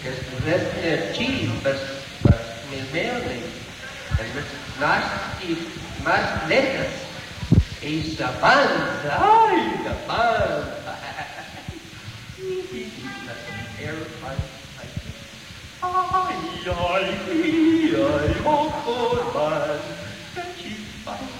Rest cheese, but mayonnaise. And más letras. Y the buns. Ay, the buns.